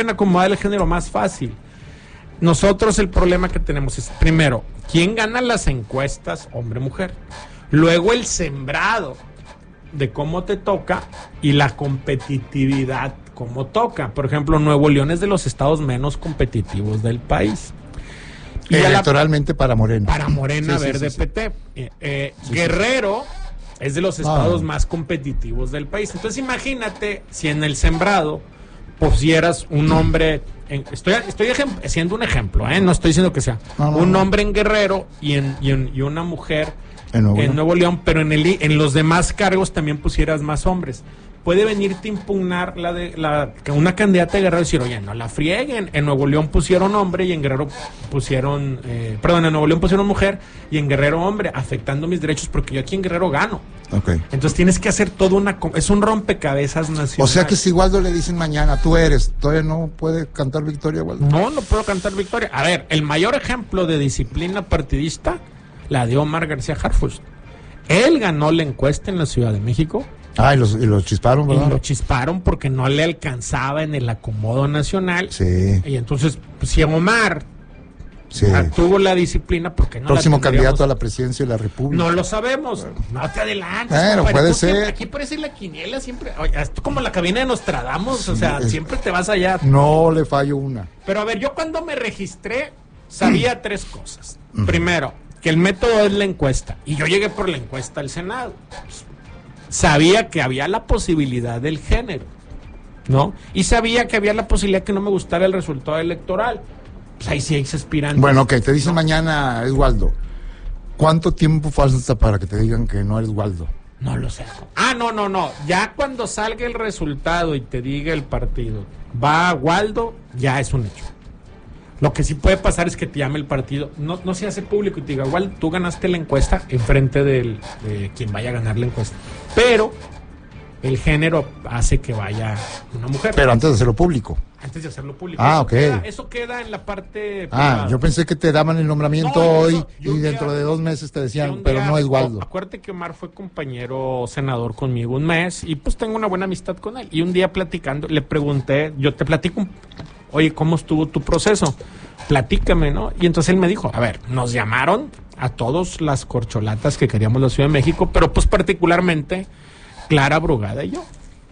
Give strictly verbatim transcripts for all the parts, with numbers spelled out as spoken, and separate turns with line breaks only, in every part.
pueden acomodar el género más fácil. Nosotros el problema que tenemos es, primero, ¿quién gana las encuestas? Hombre-mujer. Luego el sembrado de cómo te toca y la competitividad cómo toca. Por ejemplo, Nuevo León es de los estados menos competitivos del país.
Y electoralmente la, para Morena.
Para Morena, sí, Verde, sí, sí, sí. P T. Eh, eh, sí, Guerrero sí. es de los estados ah. más competitivos del país. Entonces imagínate si en el sembrado pusieras un hombre, en, estoy, estoy haciendo un ejemplo, ¿eh? No estoy diciendo que sea, no, no, un hombre en Guerrero y, en, y, en, y una mujer en Nuevo, en Nuevo León, pero en, el, en los demás cargos también pusieras más hombres. Puede venirte a impugnar la de la una candidata de Guerrero y decir, oye, no la frieguen, en Nuevo León pusieron hombre y en Guerrero pusieron, eh, perdón, en Nuevo León pusieron mujer y en Guerrero hombre, afectando mis derechos porque yo aquí en Guerrero gano.
Okay.
Entonces tienes que hacer todo una, es un rompecabezas nacional.
O sea que si Waldo le dicen mañana, tú eres, todavía no puede cantar victoria, Waldo.
No, no puedo cantar victoria. A ver, el mayor ejemplo de disciplina partidista la dio Omar García Harfuch. Él ganó la encuesta en la Ciudad de México.
Ah, y los, y los chisparon, ¿verdad?
Y lo chisparon porque no le alcanzaba en el acomodo nacional.
Sí.
Y entonces, pues, si Omar
sí.
tuvo la disciplina, porque no
próximo
la
candidato a la presidencia de la República.
No lo sabemos. Bueno. No te adelantes.
Bueno, puede ser.
Siempre, aquí parece la quiniela siempre. Oye, esto como la cabina de Nostradamus, sí, o sea, es, siempre te vas allá.
No le fallo una.
Pero a ver, yo cuando me registré sabía mm. tres cosas. Mm. Primero, que el método es la encuesta. Y yo llegué por la encuesta al Senado. Pues, sabía que había la posibilidad del género, ¿no? Y sabía que había la posibilidad que no me gustara el resultado electoral. Pues ahí sí hay aspirantes.
Bueno, ok, te dicen ¿no? mañana es Waldo. ¿Cuánto tiempo falta para que te digan que no eres Waldo?
No lo sé. Ah, no, no, no. Ya cuando salga el resultado y te diga el partido, va Waldo, ya es un hecho. Lo que sí puede pasar es que te llame el partido, no, no se hace público y te diga, igual tú ganaste la encuesta enfrente del, de quien vaya a ganar la encuesta. Pero el género hace que vaya una mujer.
Pero antes de hacerlo público.
Antes de hacerlo público.
Ah,
eso
ok.
Queda, eso queda en la parte
privada. Ah, yo pensé que te daban el nombramiento no, hoy eso, y dentro día, de dos meses te decían, día, pero no es Waldo.
Acuérdate que Omar fue compañero senador conmigo un mes y pues tengo una buena amistad con él. Y un día platicando, le pregunté, yo te platico, oye, ¿cómo estuvo tu proceso? Platícame, ¿no? Y entonces él me dijo, a ver, nos llamaron a todas las corcholatas que queríamos la Ciudad de México, pero pues particularmente Clara Brugada y yo.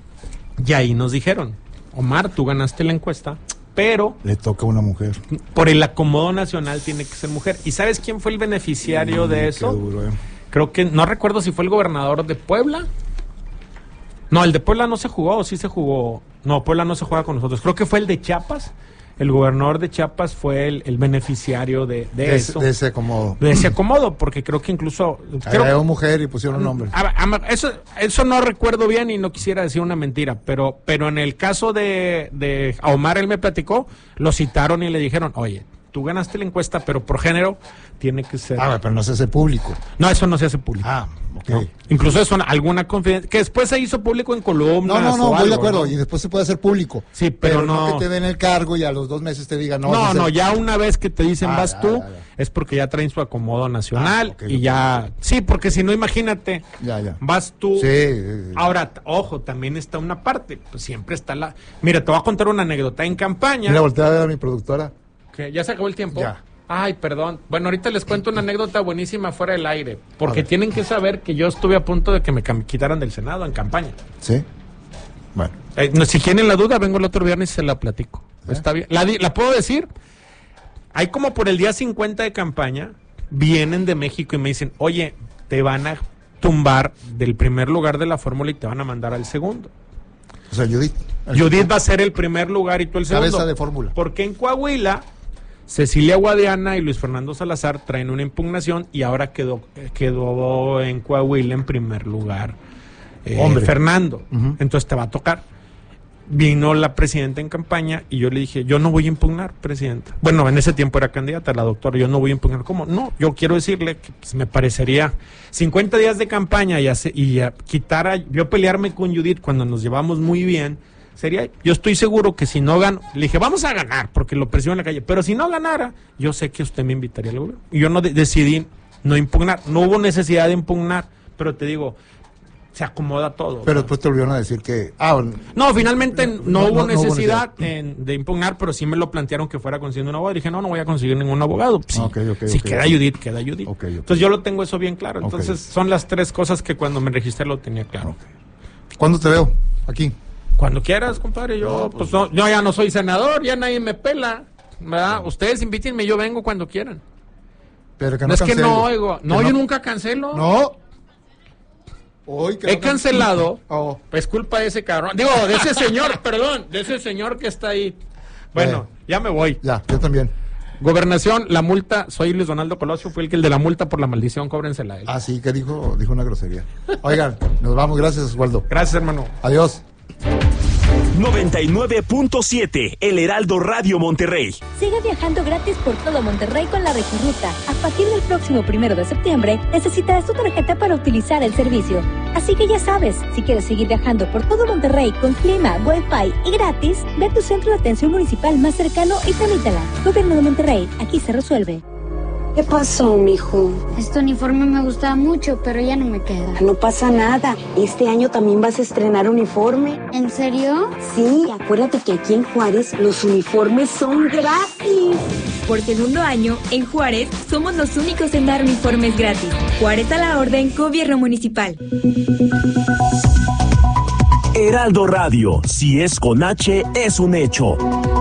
Y ahí nos dijeron, Omar, tú ganaste la encuesta, pero...
le toca a una mujer.
Por el acomodo nacional tiene que ser mujer. ¿Y sabes quién fue el beneficiario mm, de eso?
Qué duro, eh.
Creo que, no recuerdo si fue el gobernador de Puebla. No, el de Puebla no se jugó, sí se jugó. No, Puebla no se juega con nosotros. Creo que fue el de Chiapas. El gobernador de Chiapas fue el, el beneficiario de, de,
de
eso.
De ese acomodo.
De ese acomodo, porque creo que incluso... Creo,
era una mujer y pusieron un nombre.
A, a, eso, eso no recuerdo bien y no quisiera decir una mentira, pero, pero en el caso de, de a Omar, él me platicó, lo citaron y le dijeron, oye, tú ganaste la encuesta, pero por género tiene que ser...
Ah, pero no se hace público.
No, eso no se hace público.
Ah, ok.
¿No? Incluso eso, alguna confidencia, que después se hizo público en columnas.
No, no, no, voy de acuerdo,
¿no?
Y después se puede hacer público.
Sí, pero, pero no...
no que te den el cargo y a los dos meses te digan... No,
no, no, ya una vez que te dicen
ah,
vas
ya,
tú,
ya, ya.
es porque ya traen su acomodo nacional ah, okay, y ya...
Okay.
Sí, porque si no, imagínate,
ya, ya.
vas tú...
Sí, sí, sí.
Ahora, ojo, también está una parte, pues siempre está la... Mira, te voy a contar una anécdota. En campaña...
Mira, voltea a ver a mi productora.
¿Qué? ¿Ya se acabó el tiempo?
Ya.
Ay, perdón. Bueno, ahorita les cuento una anécdota buenísima fuera del aire, porque tienen que saber que yo estuve a punto de que me quitaran del Senado en campaña.
¿Sí? Bueno.
Eh, no, si tienen la duda, vengo el otro viernes y se la platico. ¿Eh? Está bien. ¿La, ¿La puedo decir? Hay como por el día cincuenta de campaña, vienen de México y me dicen, oye, te van a tumbar del primer lugar de la fórmula y te van a mandar al segundo.
O sea, Judith.
Judith va a ser el primer lugar y tú el segundo.
Cabeza de fórmula.
Porque en Coahuila... Cecilia Guadiana y Luis Fernando Salazar traen una impugnación y ahora quedó quedó en Coahuila en primer lugar eh, Fernando. Uh-huh. Entonces te va a tocar. Vino la presidenta en campaña y yo le dije, yo no voy a impugnar, presidenta. Bueno, en ese tiempo era candidata la doctora, yo no voy a impugnar. ¿Cómo? No, yo quiero decirle que pues, me parecería cincuenta días de campaña y, hace, y a, quitar a, yo pelearme con Judith cuando nos llevamos muy bien. Sería, yo estoy seguro que si no gano, le dije, vamos a ganar, porque lo presionó en la calle, pero si no ganara, yo sé que usted me invitaría al gobierno. Y yo no de- decidí no impugnar, no hubo necesidad de impugnar, pero te digo, se acomoda todo.
Pero después te volvieron a decir que... Ah,
no, finalmente no,
no,
hubo
no,
necesidad
no hubo
en, de impugnar, pero sí me lo plantearon que fuera consiguiendo un abogado. Dije, no, no voy a conseguir ningún abogado. Sí,
okay, okay,
sí
okay,
queda
okay.
Judith, queda Judith.
Okay, okay.
Entonces yo lo tengo eso bien claro. Entonces
okay.
son las tres cosas que cuando me registré lo tenía claro.
Okay. ¿Cuándo te veo? Aquí.
Cuando quieras, compadre. Yo, no, pues, pues no, yo ya no soy senador, ya nadie me pela. ¿Verdad? Ustedes invítenme, yo vengo cuando quieran.
Pero que no,
no es
cancelo.
que no oigo. No,
no,
yo nunca cancelo.
No. Hoy que
He
no
cancelado.
Oh.
Pues culpa de ese cabrón. Digo, de ese señor, perdón, de ese señor que está ahí. Bueno, eh, ya me voy.
Ya, yo también.
Gobernación, la multa, soy Luis Donaldo Colosio, fui el que el de la multa por la maldición, cóbrensela a él.
Ah, sí, que dijo, dijo una grosería. Oigan, nos vamos, gracias, Osvaldo.
Gracias, hermano.
Adiós.
noventa y nueve punto siete, El Heraldo Radio Monterrey.
Sigue viajando gratis por todo Monterrey con la Regiruta. A partir del próximo primero de septiembre, necesitarás tu tarjeta para utilizar el servicio. Así que ya sabes, si quieres seguir viajando por todo Monterrey con clima, wifi y gratis, ve a tu centro de atención municipal más cercano y tramítala. Gobierno de Monterrey, aquí se resuelve.
¿Qué pasó, mijo?
Este uniforme me gustaba mucho, pero ya no me queda.
No pasa nada. Este año también vas a estrenar uniforme.
¿En serio?
Sí, acuérdate que aquí en Juárez los uniformes son gratis.
Por segundo año, en Juárez, somos los únicos en dar uniformes gratis. Juárez a la orden, Gobierno Municipal.
Heraldo Radio, si es con H, es un hecho.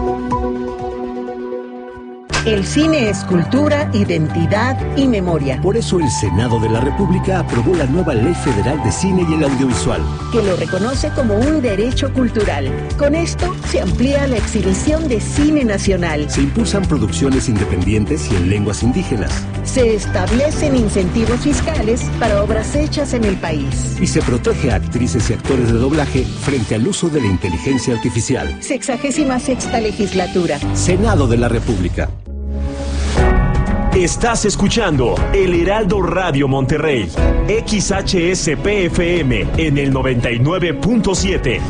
El cine es cultura, identidad y memoria.
Por eso el Senado de la República aprobó la nueva Ley Federal de Cine y el Audiovisual,
que lo reconoce como un derecho cultural. Con esto se amplía la exhibición de cine nacional.
Se impulsan producciones independientes y en lenguas indígenas.
Se establecen incentivos fiscales para obras hechas en el país.
Y se protege a actrices y actores de doblaje frente al uso de la inteligencia artificial.
Sexagésima sexta legislatura.
Senado de la República.
Estás escuchando El Heraldo Radio Monterrey, X H S P F M en el noventa y nueve punto siete.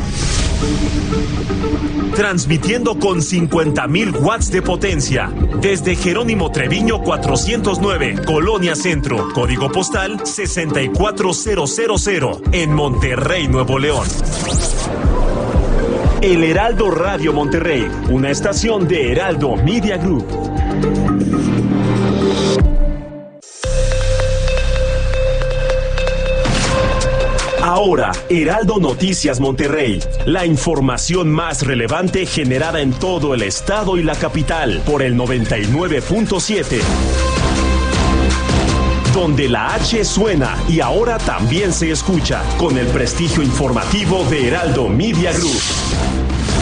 Transmitiendo con cincuenta mil watts de potencia desde Jerónimo Treviño cuatrocientos nueve, Colonia Centro, código postal sesenta y cuatro mil en Monterrey, Nuevo León. El Heraldo Radio Monterrey, una estación de Heraldo Media Group. Ahora, Heraldo Noticias Monterrey, la información más relevante generada en todo el estado y la capital por el noventa y nueve punto siete. Donde la H suena y ahora también se escucha con el prestigio informativo de Heraldo Media Group.